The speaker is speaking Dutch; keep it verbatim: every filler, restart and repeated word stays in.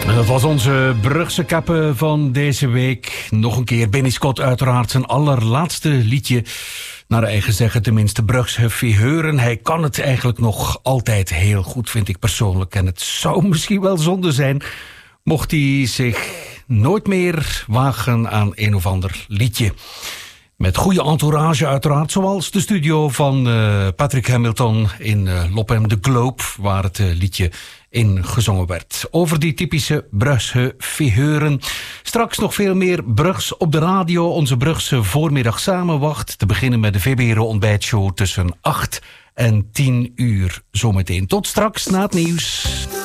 Dat was onze Brugse kappen van deze week. Nog een keer Benny Scott, uiteraard zijn allerlaatste liedje. Naar eigen zeggen tenminste, Brugse figuren. Hij kan het eigenlijk nog altijd heel goed, vind ik persoonlijk. En het zou misschien wel zonde zijn mocht hij zich nooit meer wagen aan een of ander liedje. Met goede entourage uiteraard, zoals de studio van uh, Patrick Hamilton in uh, Lopem de Globe, waar het uh, liedje in gezongen werd. Over die typische Brugse figuren. Straks nog veel meer Brugs op de radio. Onze Brugse voormiddag samenwacht. Te beginnen met de V B R O ontbijtshow tussen acht en tien uur zometeen. Tot straks na het nieuws.